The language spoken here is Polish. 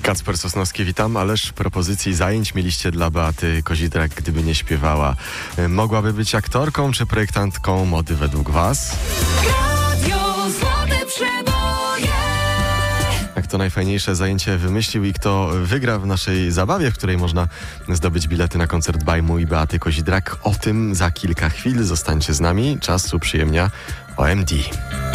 Kacper Sosnowski, witam. Ależ propozycji zajęć mieliście dla Beaty Kozidrak, gdyby nie śpiewała. Mogłaby być aktorką czy projektantką mody według was? Radio Złote Przeboje. Kto najfajniejsze zajęcie wymyślił i kto wygra w naszej zabawie, w której można zdobyć bilety na koncert Bajmu i Beaty Kozidrak. O tym za kilka chwil. Zostańcie z nami. Czas uprzyjemnia OMD.